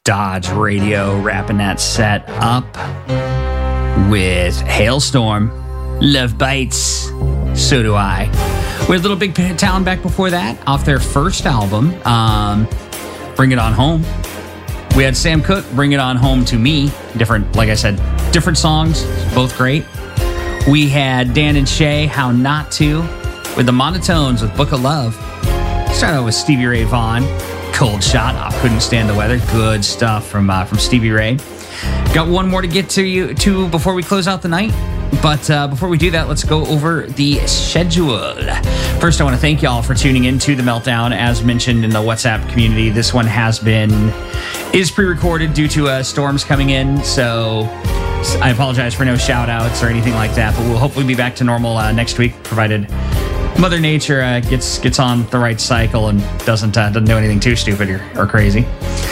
Dodge Radio, wrapping that set up with Hailstorm, Love Bites, So Do I. We had Little Big Town back before that, off their first album, Bring It On Home. We had Sam Cooke, Bring It On Home to Me. Different, like I said, different songs, both great. We had Dan and Shay, How Not To, with the Monotones with Book of Love. Started out with Stevie Ray Vaughan, Cold Shot, I Couldn't Stand the Weather. Good stuff from Stevie Ray. Got one more to get to before we close out the night. But before we do that, let's go over the schedule. First, I want to thank y'all for tuning in to The Meltdown. As mentioned in the WhatsApp community, this one is pre-recorded due to storms coming in. So I apologize for no shout-outs or anything like that. But we'll hopefully be back to normal next week, provided Mother Nature gets on the right cycle and doesn't do anything too stupid or crazy.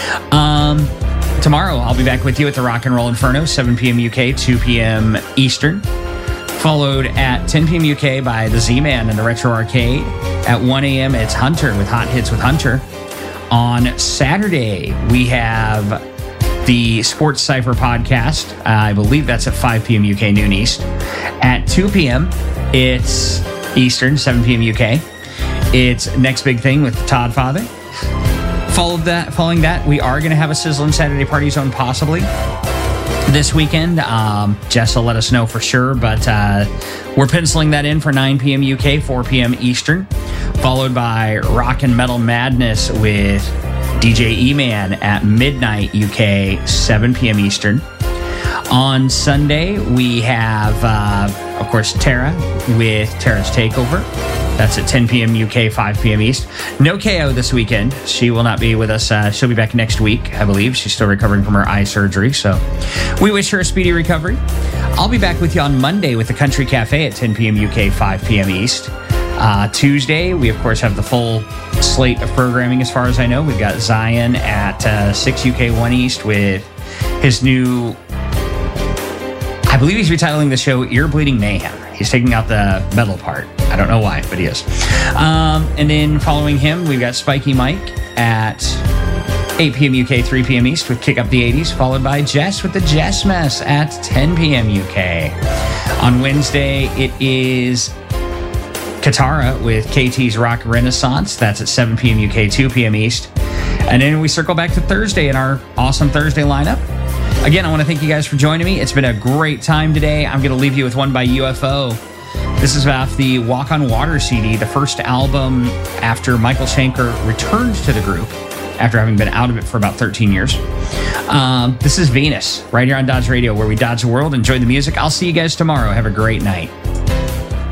Tomorrow, I'll be back with you at the Rock and Roll Inferno, 7 p.m. UK, 2 p.m. Eastern. Followed at 10 p.m. UK by the Z-Man and the Retro Arcade. At 1 a.m., it's Hunter with Hot Hits with Hunter. On Saturday, we have the Sports Cypher podcast. I believe that's at 5 p.m. UK, noon East. At 2 p.m., it's Eastern, 7 p.m. UK. It's Next Big Thing with Todd Father. Following that, we are going to have a Sizzling Saturday Party Zone possibly this weekend. Jess will let us know for sure, but we're penciling that in for 9 p.m. UK, 4 p.m. Eastern, followed by Rock and Metal Madness with DJ E-Man at midnight UK, 7 p.m. Eastern. On Sunday, we have, of course, Tara with Tara's Takeover. That's at 10 p.m. UK, 5 p.m. East. No KO this weekend. She will not be with us. She'll be back next week, I believe. She's still recovering from her eye surgery, so we wish her a speedy recovery. I'll be back with you on Monday with the Country Cafe at 10 p.m. UK, 5 p.m. East. Tuesday, we, of course, have the full slate of programming as far as I know. We've got Zion at 6 UK, 1 East with his new... I believe he's retitling the show Ear Bleeding Mayhem. He's taking out the metal part. I don't know why, but he is. And then following him, we've got Spiky Mike at 8 p.m. UK, 3 p.m. East with Kick Up the 80s, followed by Jess with the Jess Mess at 10 p.m. UK. On Wednesday, it is Katara with KT's Rock Renaissance. That's at 7 p.m. UK, 2 p.m. East. And then we circle back to Thursday in our awesome Thursday lineup. Again, I want to thank you guys for joining me. It's been a great time today. I'm going to leave you with one by UFO. This is off the Walk on Water CD, the first album after Michael Schenker returned to the group after having been out of it for about 13 years. This is Venus, right here on Dodge Radio, where we dodge the world. Enjoy the music. I'll see you guys tomorrow. Have a great night.